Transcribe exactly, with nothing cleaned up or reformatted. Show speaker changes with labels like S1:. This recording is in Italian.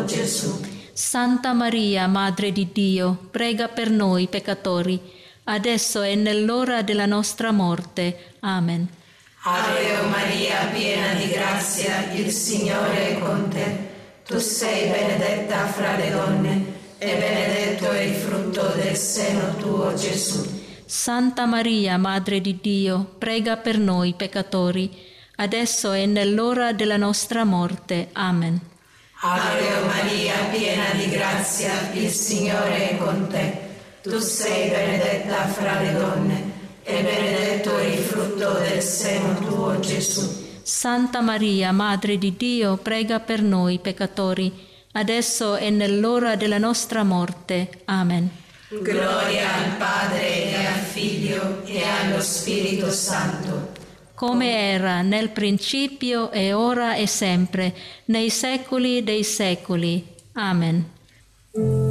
S1: tuo, Gesù.
S2: Santa Maria, Madre di Dio, prega per noi peccatori, adesso e nell'ora della nostra morte. Amen.
S1: Ave Maria, piena di grazia, il Signore è con te. Tu sei benedetta fra le donne, e benedetto è il frutto del seno tuo, Gesù.
S2: Santa Maria, Madre di Dio, prega per noi peccatori, adesso e nell'ora della nostra morte. Amen.
S1: Ave Maria, piena di grazia, il Signore è con te. Tu sei benedetta fra le donne, e benedetto è il frutto del seno tuo, Gesù.
S2: Santa Maria, Madre di Dio, prega per noi peccatori, adesso e nell'ora della nostra morte. Amen.
S1: Gloria al Padre e al Figlio e allo Spirito Santo,
S2: come era nel principio e ora e sempre, nei secoli dei secoli. Amen.